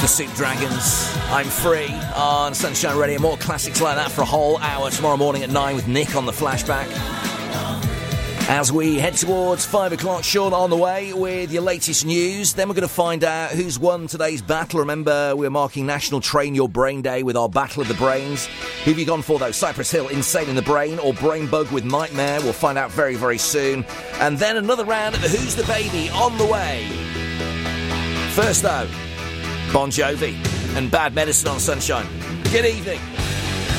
Soup Dragons, I'm Free on Sunshine Radio. More classics like that for a whole hour tomorrow morning at 9 with Nick on the flashback. As we head towards 5 o'clock, Sean on the way with your latest news. Then we're going to find out who's won today's battle. Remember, we're marking National Train Your Brain Day with our Battle of the Brains. Who have you gone for, though? Cypress Hill, Insane in the Brain, or Brain Bug with Nightmare? We'll find out very, very soon. And then another round of the Who's the Baby on the way. First, though, Bon Jovi and Bad Medicine on Sunshine. Good evening.